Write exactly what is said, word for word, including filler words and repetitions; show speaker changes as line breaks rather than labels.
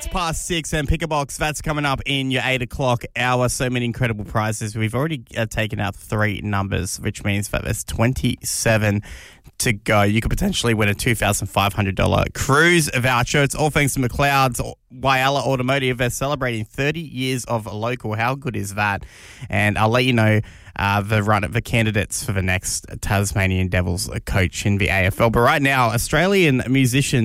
It's past six and Pick a Box. That's coming up in your eight o'clock hour. So many incredible prizes. We've already uh, taken out three numbers, which means that there's twenty-seven to go. You could potentially win a two thousand five hundred dollars cruise voucher. It's all thanks to McLeod's Whyalla Automotive. They're celebrating thirty years of local. How good is that? And I'll let you know uh, the run the candidates for the next Tasmanian Devils coach in the A F L. But right now, Australian musician